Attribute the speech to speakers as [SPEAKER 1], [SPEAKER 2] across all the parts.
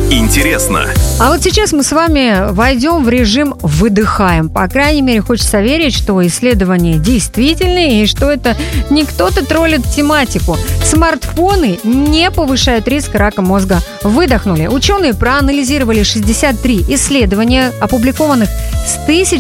[SPEAKER 1] Интересно.
[SPEAKER 2] А вот сейчас мы с вами войдем в режим «выдыхаем». По крайней мере, хочется верить, что исследования действительные и что это не кто-то троллит тематику. Смартфоны не повышают риск рака мозга. Выдохнули. Ученые проанализировали 63 исследования, опубликованных с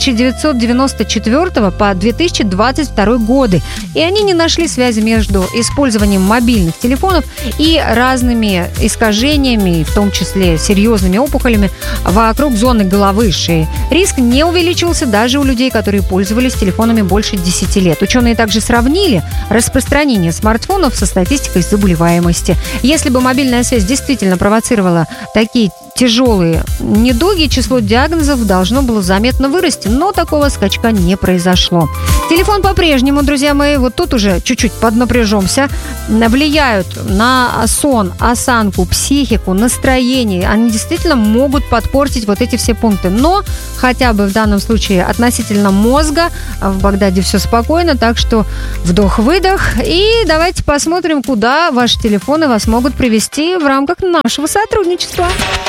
[SPEAKER 2] 1994 по 2022 годы. И они не нашли связи между использованием мобильных телефонов и разными искажениями, в том числе серьезными опухолями вокруг зоны головы и шеи. Риск не увеличился даже у людей, которые пользовались телефонами больше 10 лет. Ученые также сравнили распространение смартфонов со статистикой заболеваемости. Если бы мобильная связь действительно провоцировала такие тяжелые недуги, число диагнозов должно было заметно вырасти, но такого скачка не произошло. Телефон по-прежнему, друзья мои, вот тут уже чуть-чуть поднапряжемся, влияют на сон, осанку, психику, настроение. Они действительно могут подпортить вот эти все пункты. Но хотя бы в данном случае относительно мозга в Багдаде все спокойно, так что вдох-выдох. И давайте посмотрим, куда ваши телефоны вас могут привести в рамках нашего сотрудничества.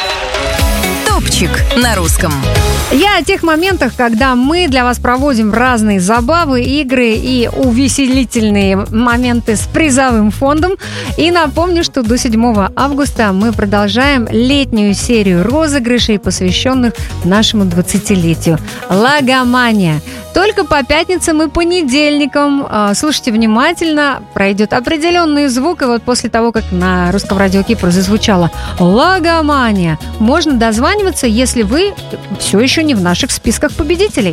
[SPEAKER 3] Топчик на русском.
[SPEAKER 2] Я о тех моментах, когда мы для вас проводим разные забавы, игры и увеселительные моменты с призовым фондом. И напомню, что до 7 августа мы продолжаем летнюю серию розыгрышей, посвященных нашему 20-летию. Логомания. Только по пятницам и понедельникам. Слушайте внимательно, пройдет определенный звук. И вот после того, как на русском радио Кипр зазвучала «Логомания», можно дозваниваться, если вы все еще не в наших списках победителей.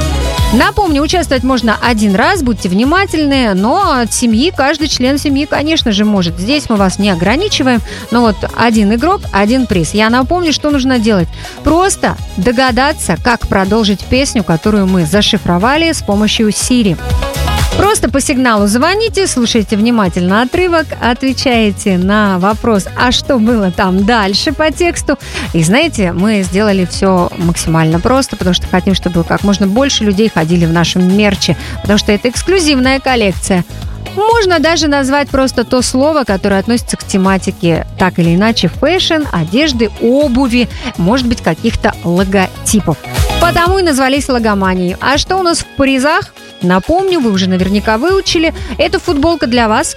[SPEAKER 2] Напомню, участвовать можно один раз, будьте внимательны, но от семьи, каждый член семьи, конечно же, может. Здесь мы вас не ограничиваем, но вот один игрок, один приз. Я напомню, что нужно делать. Просто догадаться, как продолжить песню, которую мы зашифровали с помощью Siri. Просто по сигналу звоните, слушайте внимательно отрывок, отвечаете на вопрос, а что было там дальше по тексту. И знаете, мы сделали все максимально просто, потому что хотим, чтобы как можно больше людей ходили в нашем мерче, потому что это эксклюзивная коллекция. Можно даже назвать просто то слово, которое относится к тематике так или иначе фэшн, одежды, обуви, может быть, каких-то логотипов. Потому и назвались логоманией. А что у нас в призах? Напомню, вы уже наверняка выучили. Это футболка для вас,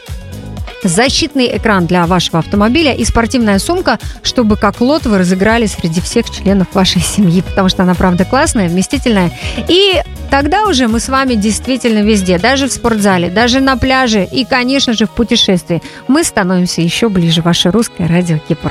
[SPEAKER 2] защитный экран для вашего автомобиля и спортивная сумка, чтобы как лот вы разыграли среди всех членов вашей семьи, потому что она, правда, классная, вместительная. И тогда уже мы с вами действительно везде, даже в спортзале, даже на пляже и, конечно же, в путешествии. Мы становимся еще ближе. Ваше русское радио Кипр.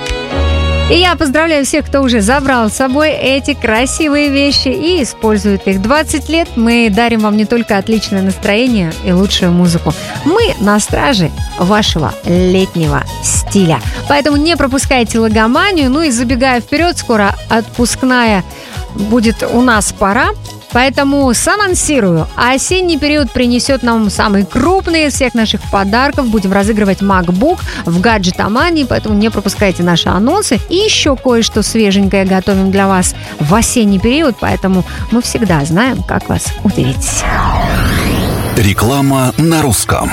[SPEAKER 2] И я поздравляю всех, кто уже забрал с собой эти красивые вещи и использует их. 20 лет мы дарим вам не только отличное настроение и лучшую музыку. Мы на страже вашего летнего стиля. Поэтому не пропускайте логоманию. Ну и забегая вперед, скоро отпускная будет у нас пора. Поэтому санонсирую. Осенний период принесет нам самый крупный из всех наших подарков. Будем разыгрывать MacBook в гаджетомании, поэтому не пропускайте наши анонсы. И еще кое-что свеженькое готовим для вас в осенний период, поэтому мы всегда знаем, как вас удивить.
[SPEAKER 1] Реклама на русском.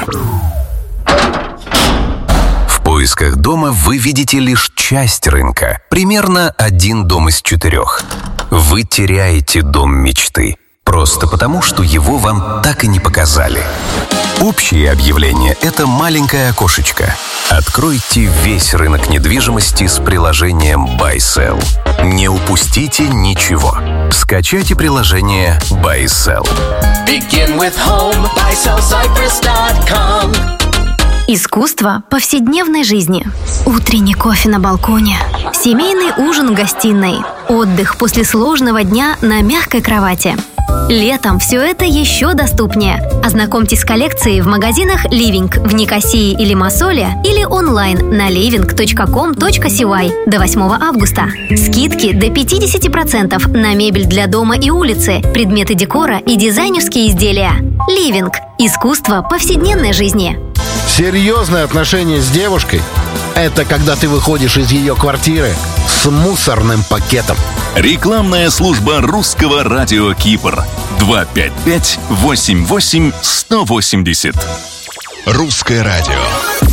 [SPEAKER 1] В поисках дома вы видите лишь часть рынка. Примерно 1 дом из 4. Вы теряете дом мечты. Просто потому, что его вам так и не показали. Общее объявление – это маленькое окошечко. Откройте весь рынок недвижимости с приложением BuySell. Не упустите ничего. Скачайте приложение BuySell.
[SPEAKER 4] Begin with home, buysellcyprus.com.
[SPEAKER 5] Искусство повседневной жизни. Утренний кофе на балконе. Семейный ужин в гостиной. Отдых после сложного дня на мягкой кровати. Летом все это еще доступнее. Ознакомьтесь с коллекцией в магазинах Living в Никосии или Масоле или онлайн на living.com.cy до 8 августа. Скидки до 50% на мебель для дома и улицы, предметы декора и дизайнерские изделия. Living. Искусство повседневной жизни.
[SPEAKER 6] Серьезное отношение с девушкой – это когда ты выходишь из ее квартиры с мусорным пакетом.
[SPEAKER 1] Рекламная служба русского радио Кипр. 255-88-180. Русское радио.